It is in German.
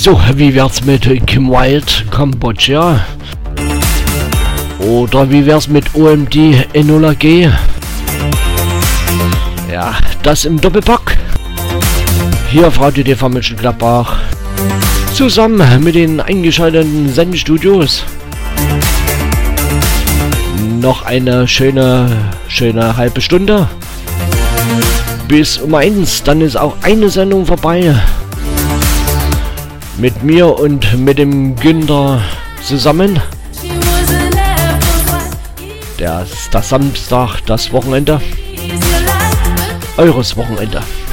So, wie wär's mit Kim Wilde, Kambodscha? Oder wie wär's mit OMD Enola G? Ja, das im Doppelpack. Hier auf Radio TV Mönchengladbach. Zusammen mit den eingeschalteten Sendestudios. Noch eine schöne halbe Stunde. Bis um 1, dann ist auch eine Sendung vorbei. Mit mir und mit dem Günther zusammen. Das Samstag, das Wochenende. Eures Wochenende.